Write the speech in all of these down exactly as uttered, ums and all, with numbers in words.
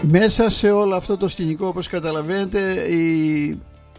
Μέσα σε όλο αυτό το σκηνικό, όπως καταλαβαίνετε, η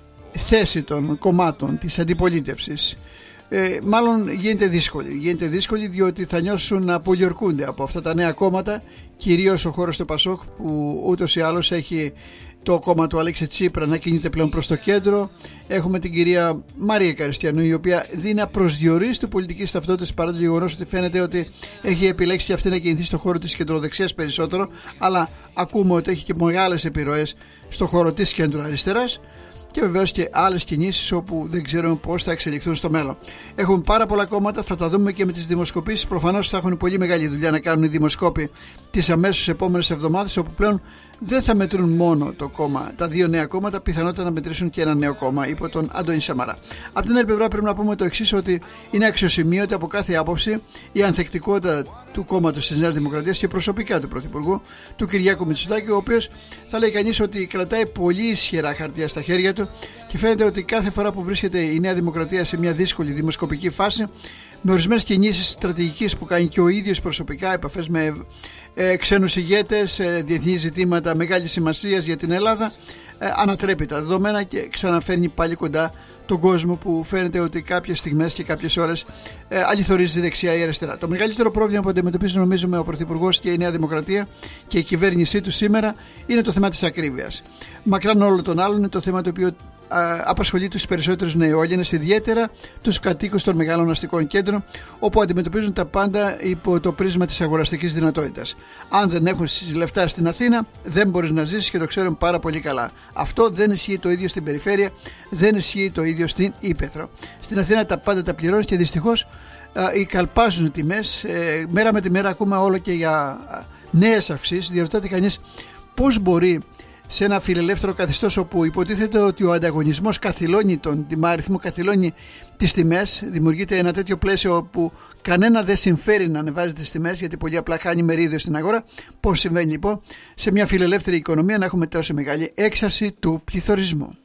θέση των κομμάτων της αντιπολίτευσης ε, μάλλον γίνεται δύσκολη. Γίνεται δύσκολη διότι θα νιώσουν να πολιορκούνται από αυτά τα νέα κόμματα, κυρίως ο χώρος του Πασόκ, που ούτως ή άλλως έχει το κόμμα του Αλέξη Τσίπρα να κινείται πλέον προς το κέντρο. Έχουμε την κυρία Μαρία Καριστιανού, η οποία δίνει να προσδιορίσει την πολιτική ταυτότητα, παρά το γεγονός ότι φαίνεται ότι έχει επιλέξει και αυτή να κινηθεί στον χώρο της κεντροδεξιάς περισσότερο, αλλά ακούμε ότι έχει και μεγάλες επιρροές στον χώρο της κεντροαριστεράς. Και βεβαίως και άλλες κινήσεις όπου δεν ξέρουμε πώς θα εξελιχθούν στο μέλλον. Έχουμε πάρα πολλά κόμματα, θα τα δούμε και με τις δημοσκοπήσεις. Προφανώς θα έχουν πολύ μεγάλη δουλειά να κάνουν οι δημοσκόποι τις αμέσως επόμενες εβδομάδες, όπου πλέον δεν θα μετρούν μόνο το κόμμα, τα δύο νέα κόμματα, πιθανότατα να μετρήσουν και ένα νέο κόμμα υπό τον Αντώνη Σαμαρά. Από την άλλη πλευρά, πρέπει να πούμε το εξής, ότι είναι αξιοσημείωτη από κάθε άποψη η ανθεκτικότητα του κόμματος της Νέας Δημοκρατίας και προσωπικά του Πρωθυπουργού, του Κυριάκου Μητσοτάκη, ο οποίος θα λέει κανείς ότι κρατάει πολύ ισχυρά χαρτιά στα χέρια του και φαίνεται ότι κάθε φορά που βρίσκεται η Νέα Δημοκρατία σε μια δύσκολη δημοσκοπική φάση, με ορισμένες κινήσεις στρατηγικής που κάνει και ο ίδιος προσωπικά, επαφές με ε, ξένους ηγέτες, ε, διεθνείς ζητήματα μεγάλης σημασίας για την Ελλάδα, ε, ανατρέπει τα δεδομένα και ξαναφέρνει πάλι κοντά τον κόσμο που φαίνεται ότι κάποιες στιγμές και κάποιες ώρες ε, αληθορίζει δεξιά ή αριστερά. Το μεγαλύτερο πρόβλημα που αντιμετωπίζει, νομίζουμε, ο Πρωθυπουργός και η Νέα Δημοκρατία και η κυβέρνησή του σήμερα είναι το θέμα της ακρίβειας. Μακράν όλων των άλλων είναι το θέμα το οποίο α, απασχολεί τους περισσότερους νεοέλληνες, ιδιαίτερα τους κατοίκους των μεγάλων αστικών κέντρων, όπου αντιμετωπίζουν τα πάντα υπό το πρίσμα της αγοραστικής δυνατότητας. Αν δεν έχεις λεφτά στην Αθήνα, δεν μπορείς να ζήσεις και το ξέρουν πάρα πολύ καλά. Αυτό δεν ισχύει το ίδιο στην περιφέρεια, δεν ισχύει το ίδιο στην Ήπεθρο. Στην Αθήνα τα πάντα τα πληρώνεις και δυστυχώς οι καλπάζουν τιμές. Ε, μέρα με τη μέρα ακούμε όλο και για νέες αυξήσεις. Διαρωτάται κανείς πώς μπορεί σε ένα φιλελεύθερο καθεστώς, όπου υποτίθεται ότι ο ανταγωνισμός καθυλώνει τον τιμάριθμο, καθυλώνει τις τιμές, δημιουργείται ένα τέτοιο πλαίσιο όπου κανένα δεν συμφέρει να ανεβάζει τις τιμές, γιατί πολύ απλά χάνει μερίδιο στην αγορά. Πώς συμβαίνει λοιπόν σε μια φιλελεύθερη οικονομία να έχουμε τόσο μεγάλη έξαρση του πληθωρισμού?